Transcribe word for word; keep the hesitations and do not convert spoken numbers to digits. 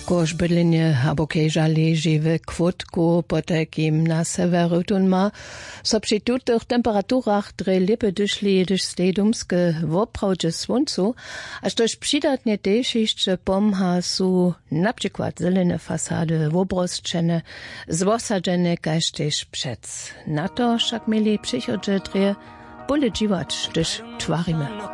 Kož bydlenie abo kejža leži v kvotku, potakim na severu tunma, so przy tutych temperaturach dre lipe dyszli dysz stedumske woprawdźe słońcu, aż toż przydatnie też jeszcze pomha su na przykład zelene fasady wobrosczene, zwosadzene kaž też przec. Na to však mieli przychodźe dre bole dziwacz, dysz twarimy.